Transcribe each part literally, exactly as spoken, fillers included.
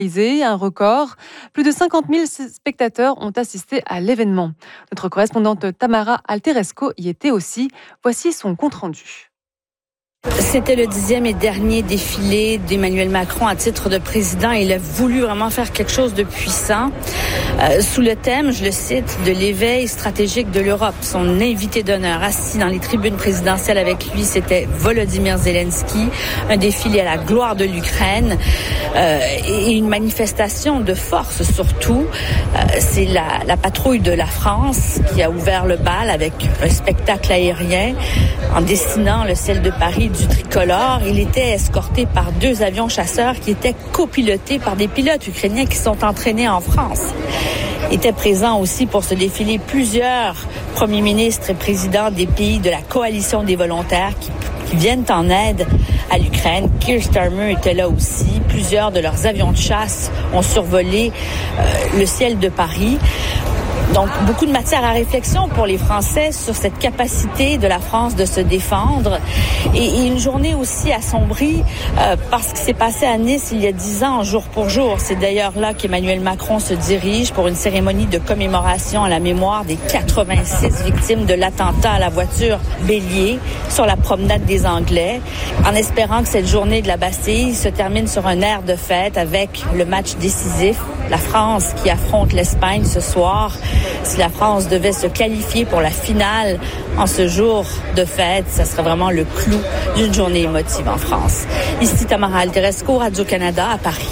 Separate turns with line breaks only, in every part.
un record. Plus de cinquante mille spectateurs ont assisté à l'événement. Notre correspondante Tamara Alteresco y était aussi. Voici son compte-rendu.
C'était le dixième et dernier défilé d'Emmanuel Macron à titre de président. Il a voulu vraiment faire quelque chose de puissant. Euh, sous le thème, je le cite, de l'éveil stratégique de l'Europe. Son invité d'honneur assis dans les tribunes présidentielles avec lui, c'était Volodymyr Zelensky. Un défilé à la gloire de l'Ukraine euh, et une manifestation de force surtout. Euh, c'est la, la patrouille de la France qui a ouvert le bal avec un spectacle aérien en dessinant le ciel de Paris du tricolore. Il était escorté par deux avions chasseurs qui étaient copilotés par des pilotes ukrainiens qui sont entraînés en France. Étaient présents aussi pour ce défilé plusieurs premiers ministres et présidents des pays de la coalition des volontaires qui, qui viennent en aide à l'Ukraine. Keir Starmer était là aussi. Plusieurs de leurs avions de chasse ont survolé euh, le ciel de Paris. Donc, beaucoup de matière à réflexion pour les Français sur cette capacité de la France de se défendre. Et, et une journée aussi assombrie euh, parce que s'est passé à Nice il y a dix ans, jour pour jour. C'est d'ailleurs là qu'Emmanuel Macron se dirige pour une cérémonie de commémoration à la mémoire des quatre-vingt-six victimes de l'attentat à la voiture Bélier sur la promenade des Anglais, en espérant que cette journée de la Bastille se termine sur un air de fête avec le match décisif. La France qui affronte l'Espagne ce soir. Si la France devait se qualifier pour la finale en ce jour de fête, ça serait vraiment le clou d'une journée émotive en France. Ici Tamara Alteresco, Radio-Canada à Paris.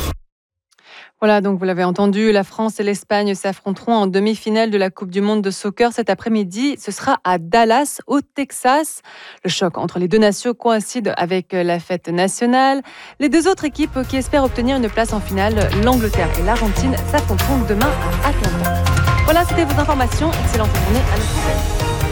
Voilà, donc vous l'avez entendu, la France et l'Espagne s'affronteront en demi-finale de la Coupe du Monde de soccer cet après-midi. Ce sera à Dallas, au Texas. Le choc entre les deux nations coïncide avec la fête nationale. Les deux autres équipes qui espèrent obtenir une place en finale, l'Angleterre et l'Argentine, s'affronteront demain à Atlanta. Voilà, c'était vos informations. Excellente journée à nous.